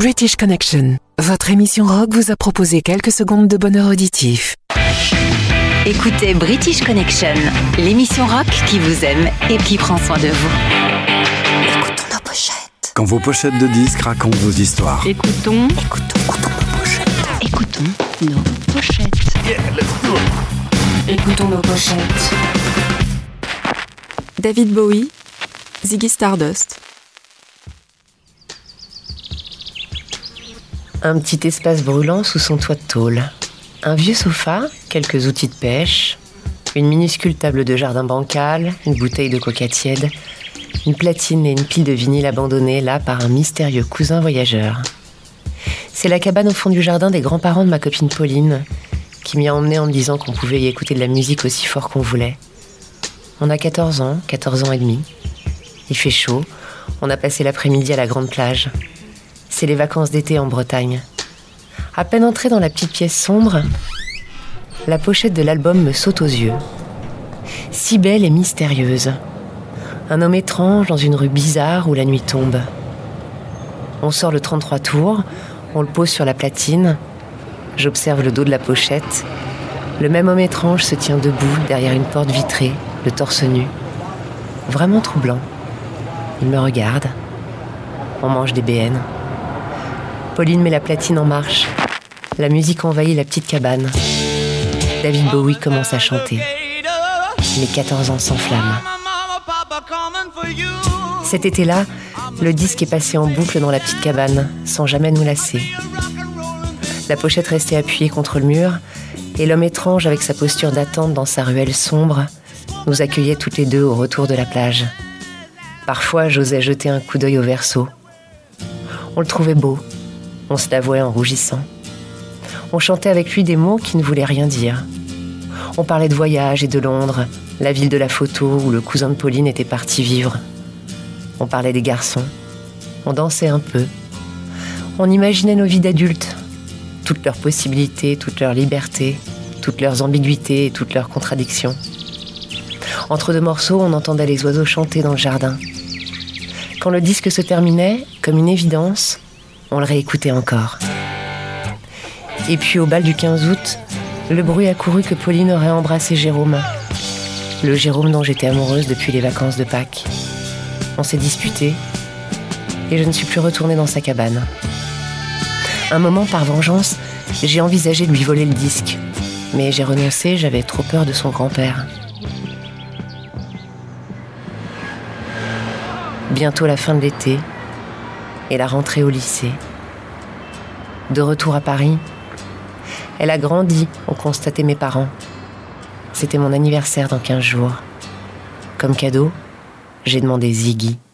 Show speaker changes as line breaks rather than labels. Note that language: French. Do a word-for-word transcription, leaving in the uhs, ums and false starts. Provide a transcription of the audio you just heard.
British Connection, votre émission rock vous a proposé quelques secondes de bonheur auditif.
Écoutez British Connection, l'émission rock qui vous aime et qui prend soin de vous.
Écoutons nos pochettes.
Quand vos pochettes de disques racontent vos histoires.
Écoutons,
Écoutons, écoutons nos pochettes.
écoutons nos pochettes.
Yeah, let's do it.
Écoutons nos pochettes. David Bowie, Ziggy Stardust.
Un petit espace brûlant sous son toit de tôle. Un vieux sofa, quelques outils de pêche, une minuscule table de jardin bancale, une bouteille de coca tiède, une platine et une pile de vinyle abandonnée là par un mystérieux cousin voyageur. C'est la cabane au fond du jardin des grands-parents de ma copine Pauline, qui m'y a emmené en me disant qu'on pouvait y écouter de la musique aussi fort qu'on voulait. On a quatorze ans, quatorze ans et demi. Il fait chaud, on a passé l'après-midi à la grande plage. C'est les vacances d'été en Bretagne. À peine entrée dans la petite pièce sombre, la pochette de l'album me saute aux yeux. Si belle et mystérieuse. Un homme étrange dans une rue bizarre où la nuit tombe. On sort le trente-trois tours, on le pose sur la platine. J'observe le dos de la pochette. Le même homme étrange se tient debout derrière une porte vitrée, le torse nu. Vraiment troublant. Il me regarde. On mange des B N. Pauline met la platine en marche. La musique envahit la petite cabane. David Bowie commence à chanter. Mes quatorze ans s'enflamment. Cet été-là, le disque est passé en boucle dans la petite cabane, sans jamais nous lasser. La pochette restait appuyée contre le mur, et l'homme étrange, avec sa posture d'attente dans sa ruelle sombre, nous accueillait toutes les deux au retour de la plage. Parfois, j'osais jeter un coup d'œil au verso. On le trouvait beau. On se l'avouait en rougissant. On chantait avec lui des mots qui ne voulaient rien dire. On parlait de voyage et de Londres, la ville de la photo où le cousin de Pauline était parti vivre. On parlait des garçons. On dansait un peu. On imaginait nos vies d'adultes, toutes leurs possibilités, toutes leurs libertés, toutes leurs ambiguïtés et toutes leurs contradictions. Entre deux morceaux, on entendait les oiseaux chanter dans le jardin. Quand le disque se terminait, comme une évidence, on le réécoutait encore. Et puis au bal du quinze août, le bruit a couru que Pauline aurait embrassé Jérôme. Le Jérôme dont j'étais amoureuse depuis les vacances de Pâques. On s'est disputés et je ne suis plus retournée dans sa cabane. Un moment, par vengeance, j'ai envisagé de lui voler le disque. Mais j'ai renoncé, j'avais trop peur de son grand-père. Bientôt la fin de l'été et la rentrée au lycée. De retour à Paris, elle a grandi, ont constaté mes parents. C'était mon anniversaire dans quinze jours. Comme cadeau, j'ai demandé Ziggy.